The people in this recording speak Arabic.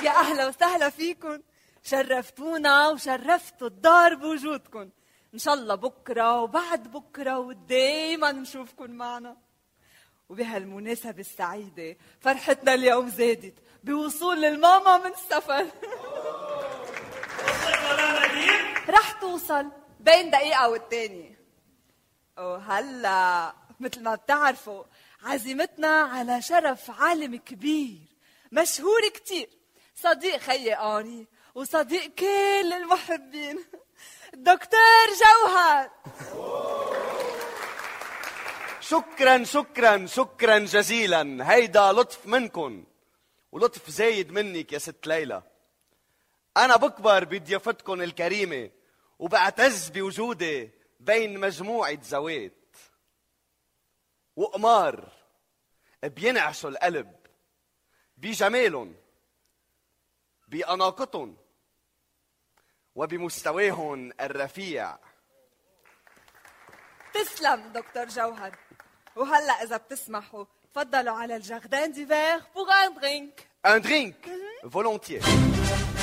يا أهلا وسهلا فيكن، شرفتونا وشرفتوا الدار بوجودكن. إن شاء الله بكرة وبعد بكرة ودايما نشوفكن معنا. وبهالمناسبة السعيدة فرحتنا اليوم زادت بوصول الماما من السفر. رح توصل بين دقيقة والتانية. وهلا مثل ما بتعرفوا عزيمتنا على شرف عالم كبير مشهور كتير، صديق خيي آني وصديق كل المحبين، الدكتور جوهر. شكرا شكرا شكرا جزيلا، هيدا لطف منكن ولطف زايد منك يا ست ليلى. أنا بكبر بضيافتكن الكريمة وبعتز بوجودي بين مجموعة زوات وقمار بينعشوا القلب بجمالهم بأناقتهم وبمستواهم الرفيع. تسلم دكتور جوهر. وهلا إذا بتسمحوا تفضلوا على الجاردين ديفير pour un drink. Un drink, volontiers.